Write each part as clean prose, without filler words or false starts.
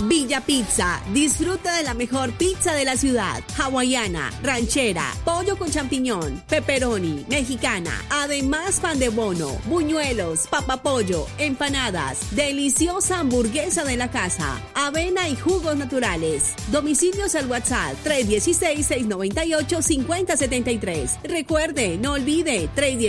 Villa Pizza. Disfruta de la mejor pizza de la ciudad. Hawaiana, ranchera, pollo con champiñón, pepperoni, mexicana. Además, pan de bono, buñuelos, papapollo, empanadas, deliciosa hamburguesa de la casa, avena y jugos naturales. Domicilios al WhatsApp 316-698-5073. Recuerde, no olvide,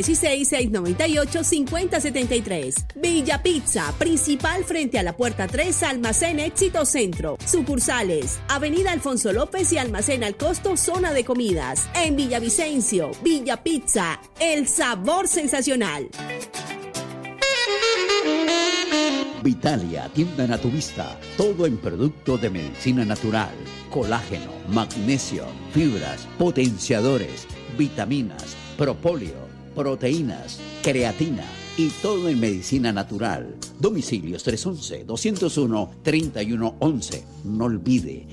316-698-5073. Villa Pizza, principal frente a la puerta 3, Almacén Éxito Centro. Sucursales, Avenida Alfonso López y Almacén Al Costo, zona de comidas. En Villavicencio, Villa Pizza, el sabor sensacional. Vitalia, tienda naturista, todo en producto de medicina natural, colágeno, magnesio, fibras, potenciadores, vitaminas, propóleo, proteínas, creatina y todo en medicina natural. Domicilios 311-201-3111. No olvide,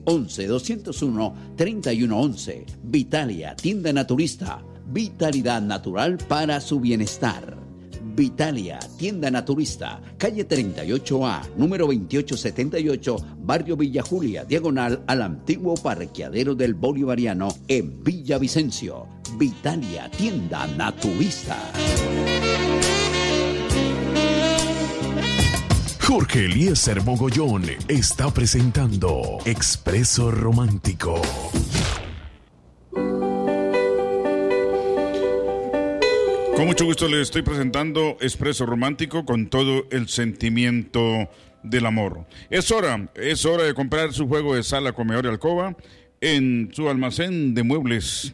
311-201-3111. Vitalia, tienda naturista, vitalidad natural para su bienestar. Vitalia, tienda naturista, calle 38A, número 2878, barrio Villa Julia, diagonal al antiguo parqueadero del Bolivariano en Villavicencio. Vitalia, tienda naturista. Jorge Eliezer Mogollón está presentando Expreso Romántico. Con mucho gusto les estoy presentando Expreso Romántico con todo el sentimiento del amor. Es hora de comprar su juego de sala, comedor y alcoba en su almacén de muebles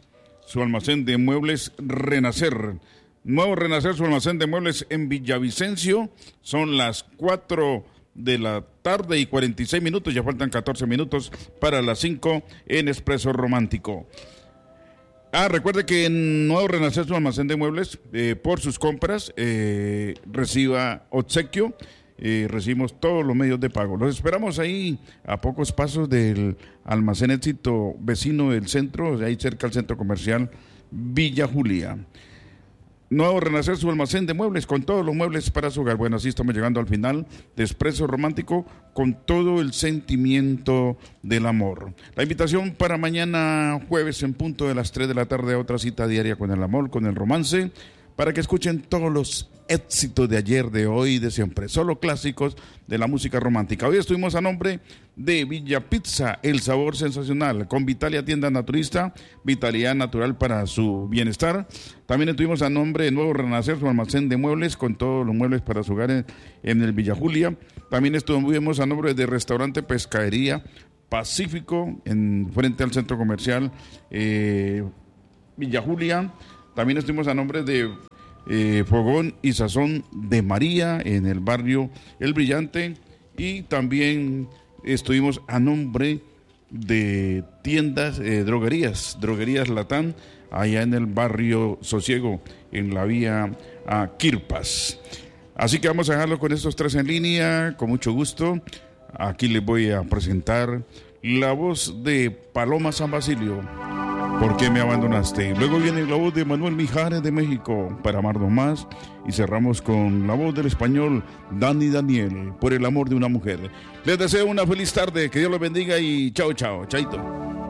Renacer. Nuevo Renacer, su almacén de muebles en Villavicencio. Son las 4 de la tarde y 46 minutos, ya faltan 14 minutos para las 5 en Expreso Romántico. Recuerde que en Nuevo Renacer, su almacén de muebles, por sus compras, reciba obsequio, recibimos todos los medios de pago. Los esperamos ahí a pocos pasos del almacén Éxito, vecino del centro, ahí cerca del centro comercial Villa Julia. Nuevo Renacer, su almacén de muebles, con todos los muebles para su hogar. Bueno, así estamos llegando al final de Expreso Romántico con todo el sentimiento del amor. La invitación para mañana jueves en punto de las 3 de la tarde a otra cita diaria con el amor, con el romance, para que escuchen todos los éxitos de ayer, de hoy, de siempre, solo clásicos de la música romántica. Hoy estuvimos a nombre de Villa Pizza, el sabor sensacional, con Vitalia, tienda naturista, vitalidad natural para su bienestar. También estuvimos a nombre de Nuevo Renacer, su almacén de muebles, con todos los muebles para su hogar en el Villa Julia. También estuvimos a nombre de Restaurante Pescadería Pacífico, frente al centro comercial Villa Julia. También estuvimos a nombre de Fogón y Sazón de María en el barrio El Brillante, y también estuvimos a nombre de tiendas, droguerías Latán, allá en el barrio Sosiego, en la vía Quirpas. Así que vamos a dejarlo con estos tres en línea, con mucho gusto. Aquí les voy a presentar la voz de Paloma San Basilio, ¿por qué me abandonaste? Luego viene la voz de Manuel Mijares de México, Para amarnos más, y cerramos con la voz del español Dani Daniel, Por el amor de una mujer. Les deseo una feliz tarde, que Dios los bendiga y chao, chaito.